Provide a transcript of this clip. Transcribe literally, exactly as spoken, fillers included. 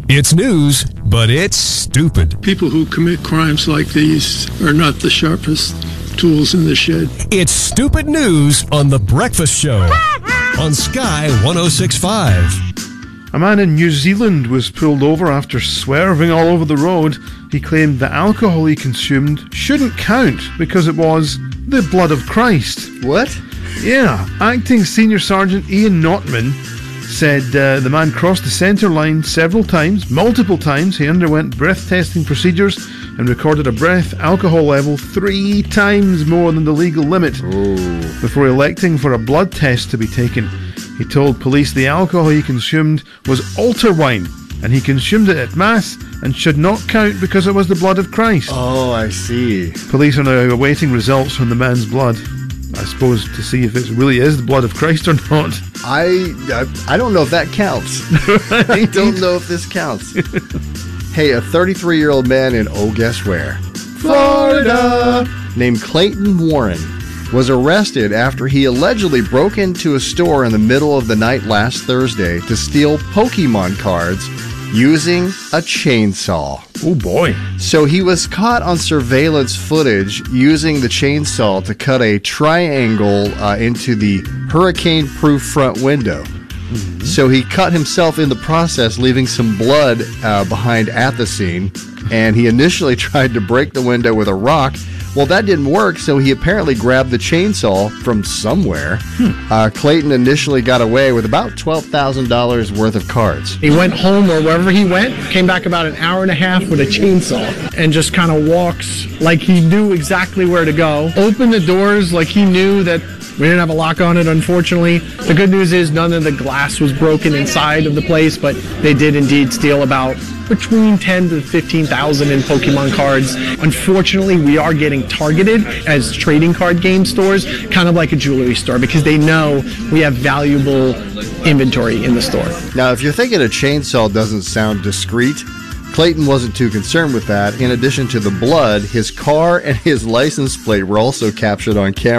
It's news, but it's stupid. People who commit crimes like these are not the sharpest tools in the shed. It's stupid news on The Breakfast Show on Sky one oh six point five. A man in New Zealand was pulled over after swerving all over the road. He claimed the alcohol he consumed shouldn't count because it was the blood of Christ. What? Yeah. Acting Senior Sergeant Ian Notman said uh, the man crossed the centre line several times, multiple times. He underwent breath testing procedures and recorded a breath alcohol level three times more than the legal limit Ooh. before electing for a blood test to be taken. He told police the alcohol he consumed was altar wine, and he consumed it at Mass and should not count because it was the blood of Christ. Oh, I see. Police are now awaiting results from the man's blood, I suppose, to see if it really is the blood of Christ or not. I I, I don't know if that counts. I don't know if this counts. Hey, a thirty-three-year-old man in, oh, guess where? Florida! Named Clayton Warren was arrested after he allegedly broke into a store in the middle of the night last Thursday to steal Pokemon cards using a chainsaw. Oh boy. So he was caught on surveillance footage using the chainsaw to cut a triangle uh, into the hurricane-proof front window. Mm-hmm. So he cut himself in the process, leaving some blood uh, behind at the scene. And he initially tried to break the window with a rock. Well, that didn't work, so he apparently grabbed the chainsaw from somewhere. Hmm. Uh, Clayton initially got away with about twelve thousand dollars worth of cards. He went home or wherever he went, came back about an hour and a half with a chainsaw, and just kind of walks like he knew exactly where to go. Opened the doors like he knew that we didn't have a lock on it, unfortunately. The good news is none of the glass was broken inside of the place, but they did indeed steal about between ten to fifteen thousand in Pokemon cards. Unfortunately, we are getting targeted as trading card game stores, kind of like a jewelry store, because they know we have valuable inventory in the store. Now, if you're thinking a chainsaw doesn't sound discreet, Clayton wasn't too concerned with that. In addition to the blood, his car and his license plate were also captured on camera.